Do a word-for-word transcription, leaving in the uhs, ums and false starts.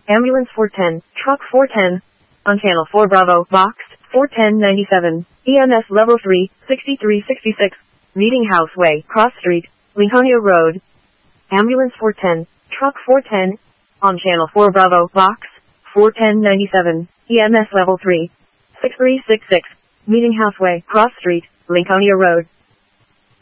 Ambulance four ten, Truck four ten, on Channel four Bravo, Box four ten ninety-seven, E M S Level three, sixty-three sixty-six, Meeting House Way, Cross Street, Lincolnia Road. Ambulance four ten, Truck four ten, on Channel four Bravo, Box four ten ninety-seven, E M S Level three, sixty-three sixty-six, Meeting House Way, Cross Street, Lincolnia Road.